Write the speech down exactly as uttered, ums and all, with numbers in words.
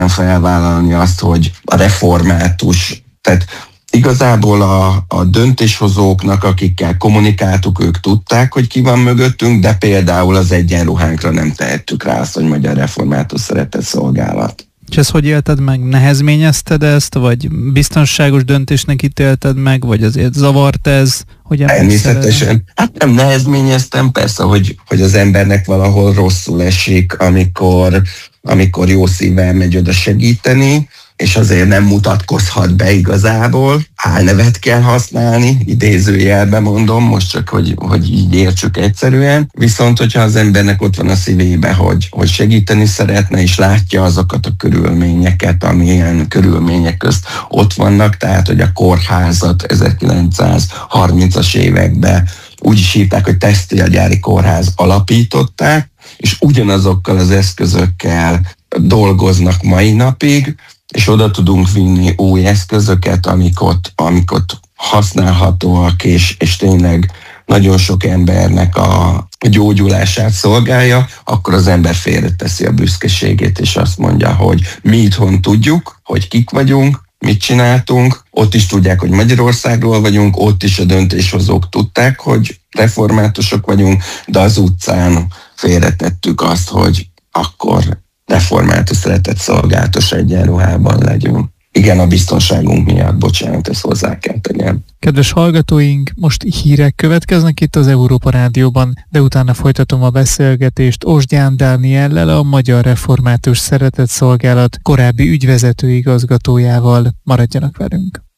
felvállalni azt, hogy a református, tehát igazából a, a döntéshozóknak, akikkel kommunikáltuk, ők tudták, hogy ki van mögöttünk, de például az egyenruhánkra nem tehettük rá azt, hogy Magyar Református Szeretett Szolgálat. És ezt hogy élted meg? Nehezményezted ezt, vagy biztonságos döntésnek ítélted meg, vagy azért zavart ez? Hogy természetesen. Hát nem nehezményeztem, persze, hogy, hogy az embernek valahol rosszul esik, amikor, amikor jó szívvel megy oda segíteni, és azért nem mutatkozhat be igazából. Álnevet kell használni, idézőjelben mondom, most csak, hogy, hogy így értsük egyszerűen. Viszont, hogyha az embernek ott van a szívébe, hogy, hogy segíteni szeretne, és látja azokat a körülményeket, amilyen körülmények közt ott vannak, tehát, hogy a kórházat ezerkilencszázharmincas években úgy is hívták, hogy textilgyári kórház alapították, és ugyanazokkal az eszközökkel dolgoznak mai napig, és oda tudunk vinni új eszközöket, amik ott, amik ott használhatóak, és, és tényleg nagyon sok embernek a gyógyulását szolgálja, akkor az ember félreteszi a büszkeségét, és azt mondja, hogy mi itthon tudjuk, hogy kik vagyunk, mit csináltunk, ott is tudják, hogy Magyarországról vagyunk, ott is a döntéshozók tudták, hogy reformátusok vagyunk, de az utcán félretettük azt, hogy akkor Református Szeretett Szolgálatos egyenruhában legyünk. Igen, a biztonságunk miatt, bocsánat, ezt hozzá kell tegyem. Kedves hallgatóink, most hírek következnek itt az Európa Rádióban, de utána folytatom a beszélgetést Osgyán Dániellel, a Magyar Református Szeretett Szolgálat korábbi ügyvezető igazgatójával. Maradjanak velünk!